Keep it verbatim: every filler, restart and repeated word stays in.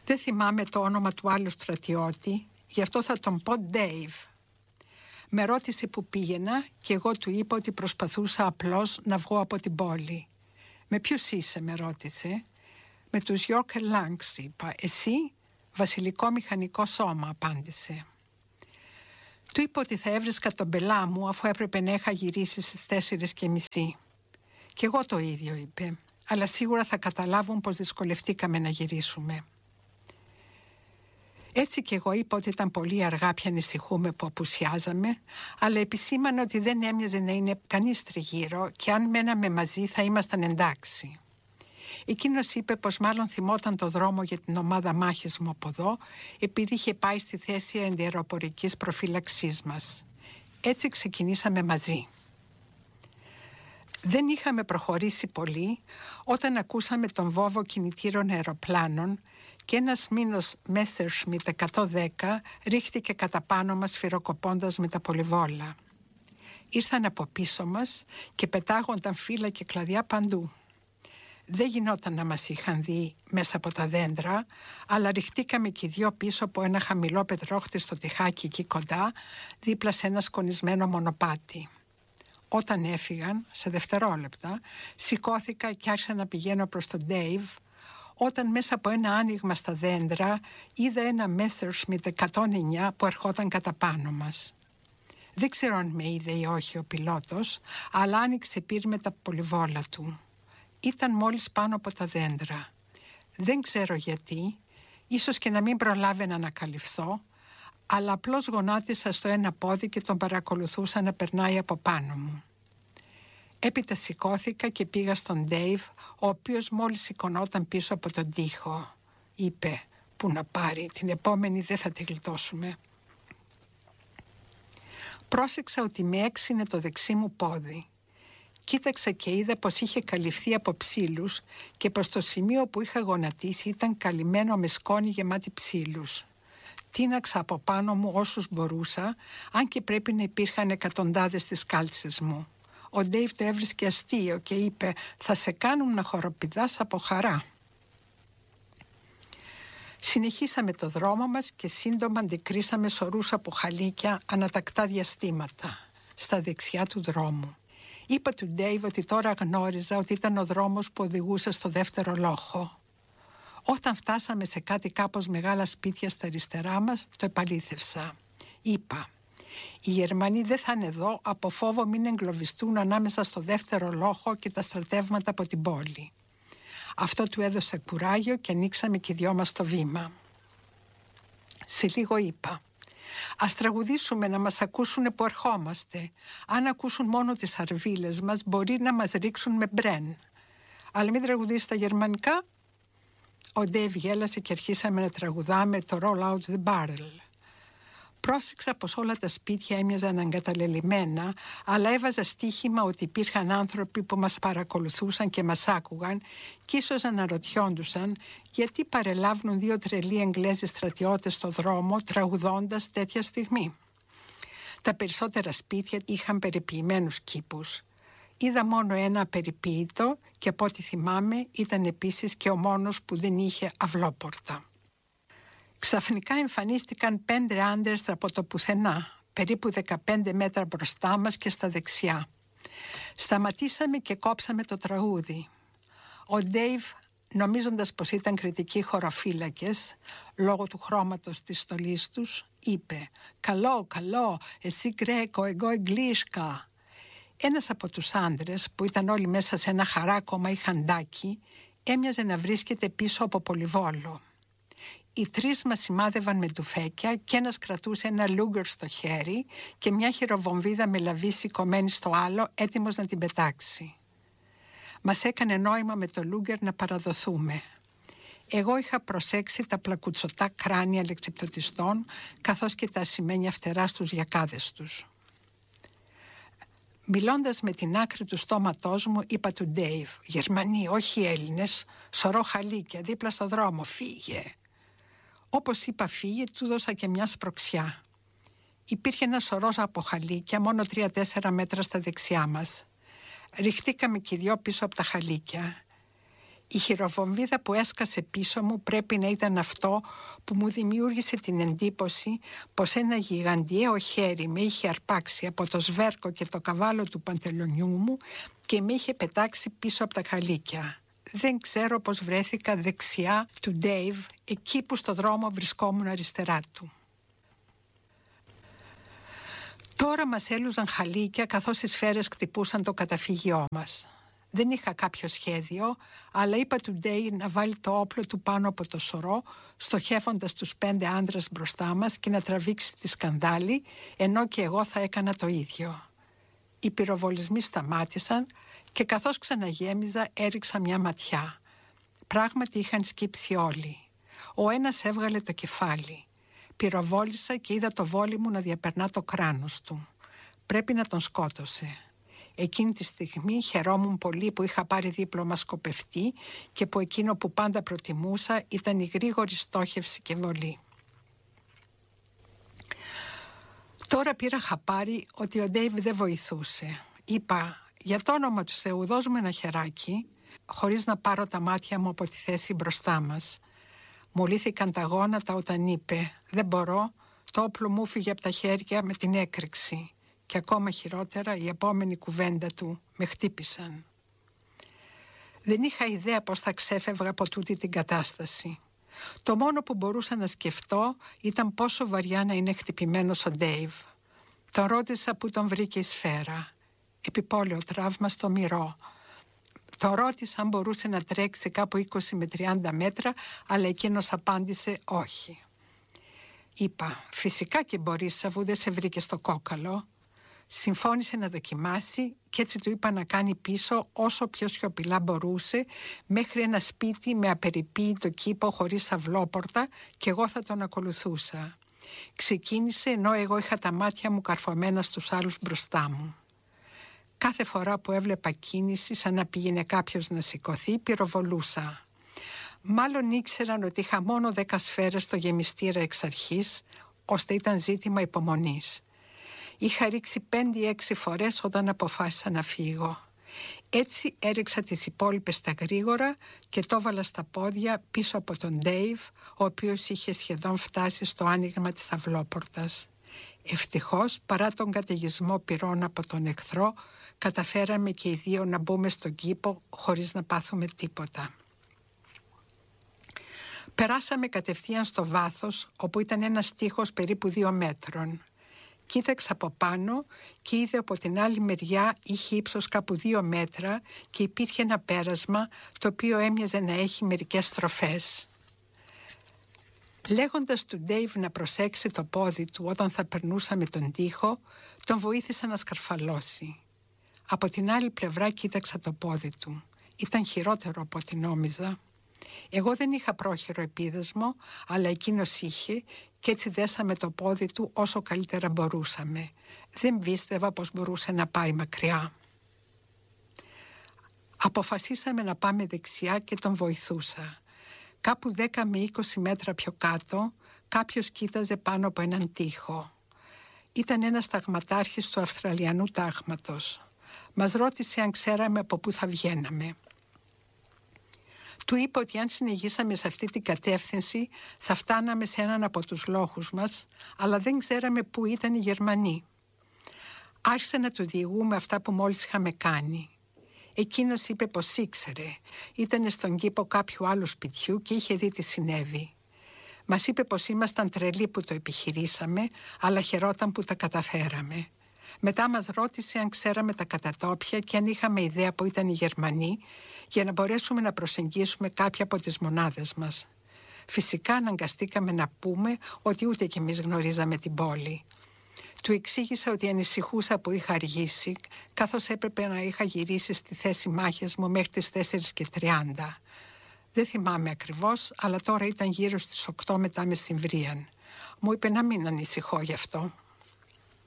Δεν θυμάμαι το όνομα του άλλου στρατιώτη, γι' αυτό θα τον πω Dave. Με ρώτησε που πήγαινα και εγώ του είπα ότι προσπαθούσα απλώς να βγω από την πόλη. «Με ποιους είσαι?» με ρώτησε. «Με τους Yorker Lungs», είπα. «Εσύ?» «Βασιλικό μηχανικό σώμα», απάντησε. Του είπα ότι θα έβρισκα τον πελά μου αφού έπρεπε να είχα γυρίσει στις τέσσερις και μισή. «Κι εγώ το ίδιο», είπε, «αλλά σίγουρα θα καταλάβουν πως δυσκολευτήκαμε να γυρίσουμε». Έτσι και εγώ είπα ότι ήταν πολύ αργά πια, ανησυχούμε που απουσιάζαμε, αλλά επισήμανε ότι δεν έμοιαζε να είναι κανείς τριγύρω και αν μέναμε μαζί θα ήμασταν εντάξει. Εκείνος είπε πως μάλλον θυμόταν το δρόμο για την ομάδα μάχης μου από εδώ, επειδή είχε πάει στη θέση ενδιαεροπορικής προφύλαξής μας. Έτσι ξεκινήσαμε μαζί. Δεν είχαμε προχωρήσει πολύ όταν ακούσαμε τον βόβο κινητήρων αεροπλάνων και ένας μήνος Messerschmitt εκατόν δέκα ρίχτηκε κατά πάνω μας σφυροκοπώντας με τα πολυβόλα. Ήρθαν από πίσω μας και πετάγονταν φύλλα και κλαδιά παντού. Δεν γινόταν να μας είχαν δει μέσα από τα δέντρα, αλλά ριχτήκαμε και οι δυο πίσω από ένα χαμηλό πετρόχτιστο τυχάκι εκεί κοντά, δίπλα σε ένα σκονισμένο μονοπάτι. Όταν έφυγαν, σε δευτερόλεπτα, σηκώθηκα και άρχισα να πηγαίνω προς τον Dave, όταν μέσα από ένα άνοιγμα στα δέντρα είδα ένα Messerschmitt εκατόν εννιά που ερχόταν κατά πάνω μας. Δεν ξέρω αν με είδε ή όχι ο πιλότος, αλλά άνοιξε πύρ με τα πολυβόλα του. Ήταν μόλις πάνω από τα δέντρα. Δεν ξέρω γιατί, ίσως και να μην προλάβαινα να καλυφθώ, αλλά απλώς γονάτισα στο ένα πόδι και τον παρακολουθούσα να περνάει από πάνω μου. Έπειτα σηκώθηκα και πήγα στον Dave, ο οποίος μόλις σηκωνόταν πίσω από τον τοίχο. Είπε, «Πού να πάρει, την επόμενη δεν θα τη γλιτώσουμε». Πρόσεξα ότι με έξινε το δεξί μου πόδι. Κοίταξα και είδα πως είχε καλυφθεί από ψήλους και πως το σημείο που είχα γονατίσει ήταν καλυμμένο με σκόνη γεμάτη ψήλους. Τίναξα από πάνω μου όσους μπορούσα, αν και πρέπει να υπήρχαν εκατοντάδες στις κάλτσες μου. Ο Ντέιβ το έβρισκε αστείο και είπε, «Θα σε κάνουν να χοροπηδάς από χαρά». Συνεχίσαμε το δρόμο μας και σύντομα αντικρίσαμε σωρούς από χαλίκια ανατακτά διαστήματα, στα δεξιά του δρόμου. Είπα του Ντέιβ ότι τώρα γνώριζα ότι ήταν ο δρόμος που οδηγούσε στο δεύτερο λόχο. Όταν φτάσαμε σε κάτι κάπως μεγάλα σπίτια στα αριστερά μας, το επαλήθευσα. Είπα, «Οι Γερμανοί δεν θα είναι εδώ από φόβο μην εγκλωβιστούν ανάμεσα στο δεύτερο λόχο και τα στρατεύματα από την πόλη». Αυτό του έδωσε κουράγιο και ανοίξαμε και οι δυο μας το βήμα. Σε λίγο είπα, «Ας τραγουδήσουμε να μας ακούσουν που ερχόμαστε. Αν ακούσουν μόνο τις αρβίλες μας μπορεί να μας ρίξουν με μπρέν. Αλλά μην τραγουδήσει τα γερμανικά». Ο Ντέιβ γέλασε και αρχίσαμε να τραγουδάμε το Roll Out the Barrel. Πρόσεξα πως όλα τα σπίτια έμοιαζαν εγκαταλελειμμένα, αλλά έβαζα στοίχημα ότι υπήρχαν άνθρωποι που μας παρακολουθούσαν και μας άκουγαν και ίσως αναρωτιόντουσαν γιατί παρελάβουν δύο τρελοί Εγγλέζοι στρατιώτες στο δρόμο τραγουδώντας τέτοια στιγμή. Τα περισσότερα σπίτια είχαν περιποιημένους κήπους. Είδα μόνο ένα απεριποίητο και από ό,τι θυμάμαι ήταν επίσης και ο μόνος που δεν είχε αυλόπορτα. Ξαφνικά εμφανίστηκαν πέντε άντρες από το πουθενά, περίπου δεκαπέντε μέτρα μπροστά μας και στα δεξιά. Σταματήσαμε και κόψαμε το τραγούδι. Ο Ντέιβ, νομίζοντας πως ήταν κριτικοί χωροφύλακες, λόγω του χρώματος της στολής τους, είπε «Καλό, καλό, εσύ Γκρέκο, εγώ Εγγλίσκα». Ένας από τους άντρες, που ήταν όλοι μέσα σε ένα χαράκωμα ή χαντάκι, έμοιαζε να βρίσκεται πίσω από πολυβόλο. Οι τρεις μας σημάδευαν με τουφέκια και ένας κρατούσε ένα λούγκερ στο χέρι και μια χειροβομβίδα με λαβή σηκωμένη στο άλλο, έτοιμος να την πετάξει. Μας έκανε νόημα με το λούγκερ να παραδοθούμε. Εγώ είχα προσέξει τα πλακουτσωτά κράνια λεξιπτωτιστών, καθώς και τα ασημένια φτερά στους γιακάδες τους. Μιλώντας με την άκρη του στόματός μου, είπα του Ντέιβ, «Γερμανοί, όχι Έλληνες, σωρό χαλίκια δίπλα στο δρόμο, φύγε». Όπως είπα φύγε, του δώσα και μια σπροξιά. Υπήρχε ένα σωρός από χαλίκια, μόνο τρία-τέσσερα μέτρα στα δεξιά μας. Ριχτήκαμε και οι δυο πίσω από τα χαλίκια. Η χειροβομβίδα που έσκασε πίσω μου πρέπει να ήταν αυτό που μου δημιούργησε την εντύπωση πως ένα γιγαντιαίο χέρι με είχε αρπάξει από το σβέρκο και το καβάλο του παντελονιού μου και με είχε πετάξει πίσω από τα χαλίκια. Δεν ξέρω πως βρέθηκα δεξιά του Dave, εκεί που στο δρόμο βρισκόμουν αριστερά του. Τώρα μας έλουζαν χαλίκια καθώς οι σφαίρες χτυπούσαν το καταφύγιό μας. Δεν είχα κάποιο σχέδιο, αλλά είπα του Dave να βάλει το όπλο του πάνω από το σωρό, στοχεύοντας τους πέντε άντρες μπροστά μας και να τραβήξει τη σκανδάλη, ενώ και εγώ θα έκανα το ίδιο. Οι πυροβολισμοί σταμάτησαν και καθώς ξαναγέμιζα έριξα μια ματιά. Πράγματι είχαν σκύψει όλοι. Ο ένας έβγαλε το κεφάλι. Πυροβόλησα και είδα το βόλι μου να διαπερνά το κράνος του. Πρέπει να τον σκότωσε. Εκείνη τη στιγμή χαιρόμουν πολύ που είχα πάρει δίπλωμα σκοπευτή και που εκείνο που πάντα προτιμούσα ήταν η γρήγορη στόχευση και βολή. Τώρα πήρα χαπάρι ότι ο Ντέιβ δεν βοηθούσε. Είπα, για το όνομα του Θεού δώσ' μου ένα χεράκι, χωρίς να πάρω τα μάτια μου από τη θέση μπροστά μας. Μου λύθηκαν τα γόνατα όταν είπε, δεν μπορώ, το όπλο μου φύγε από τα χέρια με την έκρηξη. Και ακόμα χειρότερα η επόμενη κουβέντα του με χτύπησαν. Δεν είχα ιδέα πώς θα ξέφευγα από τούτη την κατάσταση. Το μόνο που μπορούσα να σκεφτώ ήταν πόσο βαριά να είναι χτυπημένος ο Ντέιβ. Τον ρώτησα που τον βρήκε η σφαίρα. Επιπόλαιο τραύμα στο μυρό. Τον ρώτησα αν μπορούσε να τρέξει κάπου είκοσι με τριάντα μέτρα, αλλά εκείνος απάντησε όχι. Είπα, φυσικά και μπορείς αφού δεν σε βρήκε στο κόκαλο. Συμφώνησε να δοκιμάσει και έτσι του είπα να κάνει πίσω όσο πιο σιωπηλά μπορούσε μέχρι ένα σπίτι με απεριποίητο κήπο χωρίς αυλόπορτα και εγώ θα τον ακολουθούσα. Ξεκίνησε ενώ εγώ είχα τα μάτια μου καρφωμένα στους άλλους μπροστά μου. Κάθε φορά που έβλεπα κίνηση σαν να πήγαινε κάποιος να σηκωθεί πυροβολούσα. Μάλλον ήξεραν ότι είχα μόνο δέκα σφαίρες στο γεμιστήρα εξ αρχής, ώστε ήταν ζήτημα υπομονής. Είχα ρίξει πέντε ή έξι φορές όταν αποφάσισα να φύγω. Έτσι έριξα τις υπόλοιπες στα γρήγορα και το έβαλα στα πόδια πίσω από τον Dave, ο οποίος είχε σχεδόν φτάσει στο άνοιγμα της αυλόπορτας. Ευτυχώς, παρά τον καταιγισμό πυρών από τον εχθρό, καταφέραμε και οι δύο να μπούμε στον κήπο χωρίς να πάθουμε τίποτα. Περάσαμε κατευθείαν στο βάθος, όπου ήταν ένας τοίχος περίπου δύο μέτρων. Κοίταξα από πάνω και είδε από την άλλη μεριά είχε ύψος κάπου δύο μέτρα και υπήρχε ένα πέρασμα το οποίο έμοιαζε να έχει μερικές στροφές. Λέγοντας του Dave να προσέξει το πόδι του όταν θα περνούσαμε τον τοίχο, τον βοήθησα να σκαρφαλώσει. Από την άλλη πλευρά κοίταξα το πόδι του. Ήταν χειρότερο από ό,τι νόμιζα. Εγώ δεν είχα πρόχειρο επίδεσμο, αλλά εκείνος είχε και έτσι δέσαμε το πόδι του όσο καλύτερα μπορούσαμε. Δεν πίστευα πως μπορούσε να πάει μακριά. Αποφασίσαμε να πάμε δεξιά και τον βοηθούσα. Κάπου δέκα με είκοσι μέτρα πιο κάτω, κάποιος κοίταζε πάνω από έναν τοίχο. Ήταν ένας ταγματάρχης του Αυστραλιανού τάγματος. Μας ρώτησε αν ξέραμε από πού θα βγαίναμε. Του είπα ότι αν συνεχίσαμε σε αυτή την κατεύθυνση θα φτάναμε σε έναν από τους λόγους μας, αλλά δεν ξέραμε πού ήταν οι Γερμανοί. Άρχισα να του διηγούμε αυτά που μόλις είχαμε κάνει. Εκείνος είπε πως ήξερε. Ήταν στον κήπο κάποιου άλλου σπιτιού και είχε δει τι συνέβη. Μας είπε πως ήμασταν τρελοί που το επιχειρήσαμε, αλλά χαιρόταν που τα καταφέραμε. Μετά μας ρώτησε αν ξέραμε τα κατατόπια και αν είχαμε ιδέα που ήταν οι Γερμανοί, για να μπορέσουμε να προσεγγίσουμε κάποια από τις μονάδες μας. Φυσικά αναγκαστήκαμε να πούμε ότι ούτε κι εμείς γνωρίζαμε την πόλη. Του εξήγησα ότι ανησυχούσα που είχα αργήσει, καθώς έπρεπε να είχα γυρίσει στη θέση μάχης μου μέχρι τις τέσσερις και τριάντα. Δεν θυμάμαι ακριβώς, αλλά τώρα ήταν γύρω στις οκτώ μετά μεσημβρίαν. Μου είπε να μην ανησυχώ γι' αυτό.